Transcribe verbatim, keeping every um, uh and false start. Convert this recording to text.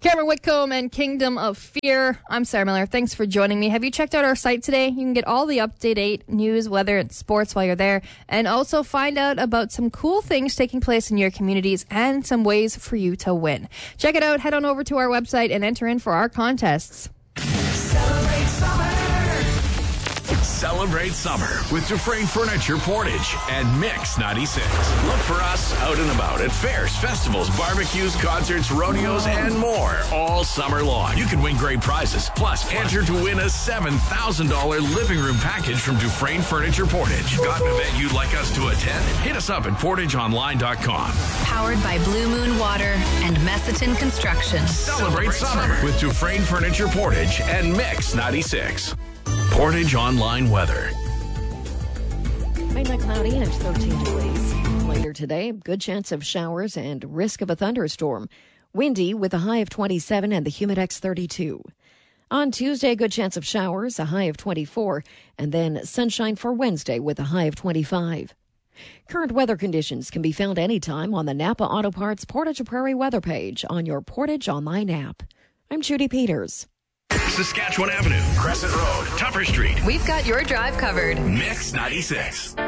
Cameron Whitcomb and Kingdom of Fear. I'm Sarah Miller. Thanks for joining me. Have you checked out our site today? You can get all the up-to-date news, weather, and sports while you're there, and also find out about some cool things taking place in your communities and some ways for you to win. Check it out. Head on over to our website and enter in for our contests. Celebrate summer. Celebrate summer with Dufresne Furniture Portage and Mix ninety-six. Look for us out and about at fairs, festivals, barbecues, concerts, rodeos, and more all summer long. You can win great prizes. Plus, enter to win a seven thousand dollars living room package from Dufresne Furniture Portage. Got an event you'd like us to attend? Hit us up at portage online dot com. Powered by Blue Moon Water and Messiton Construction. Celebrate, Celebrate summer, summer with Dufresne Furniture Portage and Mix ninety-six. Portage Online Weather. Mainly cloudy and thirteen degrees. Later today, good chance of showers and risk of a thunderstorm. Windy with a high of twenty-seven and the Humidex thirty-two. On Tuesday, good chance of showers, a high of twenty-four, and then sunshine for Wednesday with a high of twenty-five. Current weather conditions can be found anytime on the Napa Auto Parts Portage Prairie weather page on your Portage Online app. I'm Judy Peters. Saskatchewan Avenue, Crescent Road, Tupper Street. We've got your drive covered. Mix ninety-six.